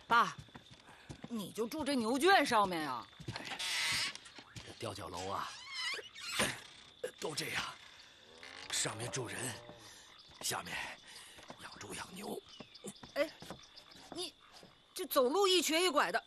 爸，你就住这牛圈上面呀？ 这吊脚楼啊，都这样，上面住人，下面养猪养牛。 哎，你这走路一瘸一拐的，